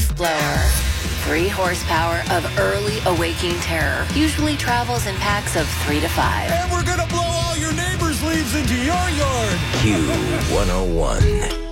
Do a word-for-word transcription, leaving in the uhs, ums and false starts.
leaf blower. Three horsepower of early awaking terror usually travels in packs of three to five. And we're going to blow all your neighbors' leaves into your yard. Q one oh one.